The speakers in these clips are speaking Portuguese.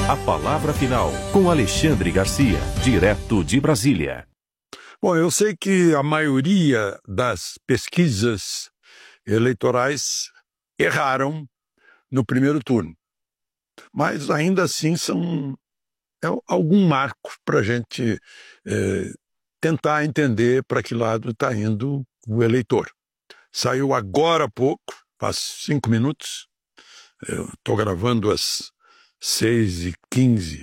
A palavra final, com Alexandre Garcia, direto de Brasília. Bom, eu sei que a maioria das pesquisas eleitorais erraram no primeiro turno, mas ainda assim é algum marco para a gente tentar entender para que lado está indo o eleitor. Saiu agora há pouco, faz 5 minutos, eu estou gravando às 6h15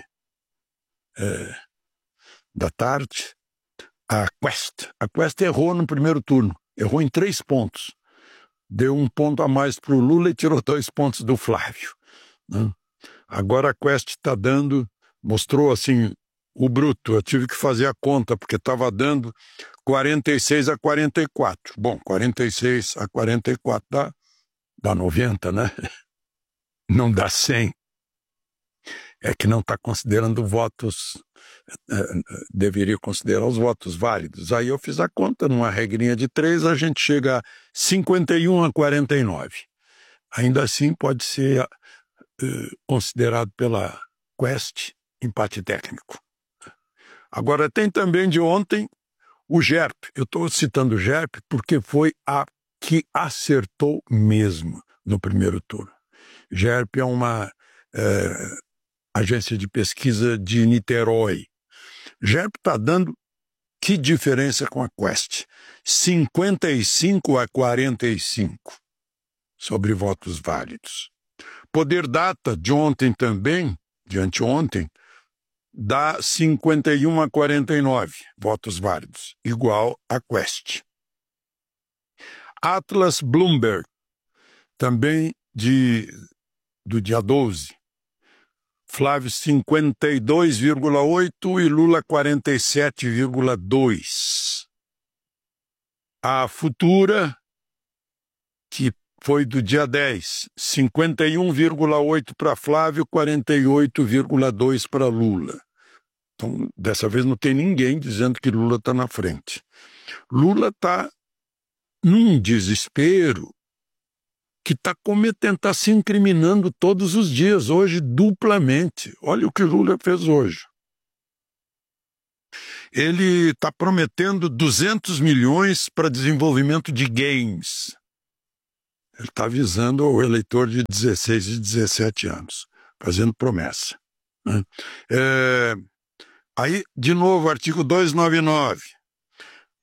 da tarde, a Quest errou no primeiro turno, errou em 3 pontos. Deu 1 ponto a mais para o Lula e tirou 2 pontos do Flávio, né? Agora a Quest está dando, mostrou assim, o bruto, eu tive que fazer a conta, porque estava dando 46-44. Bom, 46-44 dá 90, né? Não dá 100. É que não está considerando votos, deveria considerar os votos válidos. Aí eu fiz a conta, numa regrinha de 3, a gente chega a 51-49. Ainda assim pode ser considerado pela Quest empate técnico. Agora tem também de ontem o GERP. Eu estou citando o GERP porque foi a que acertou mesmo no primeiro turno. GERP é uma agência de pesquisa de Niterói. GERP está dando que diferença com a Quest? 55-45 sobre votos válidos. Poder Data de ontem também, de anteontem, dá 51-49 votos válidos, igual a Quest. Atlas Bloomberg, também do dia 12, Flávio 52,8 e Lula 47,2. A Futura, que foi do dia 10, 51,8 para Flávio, 48,2 para Lula. Então, dessa vez não tem ninguém dizendo que Lula está na frente. Lula está num desespero que está se incriminando todos os dias, hoje duplamente. Olha o que Lula fez hoje. Ele está prometendo 200 milhões para desenvolvimento de games. Ele está avisando o eleitor de 16 e 17 anos, fazendo promessa, né? Aí, de novo, artigo 299.